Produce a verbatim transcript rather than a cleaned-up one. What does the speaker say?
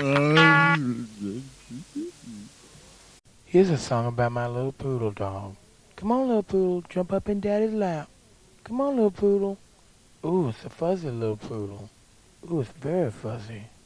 Here's a song about my little poodle dog. Come on, little poodle, jump up in daddy's lap. Come on, little poodle. Ooh, it's a fuzzy little poodle. Ooh, it's very fuzzy.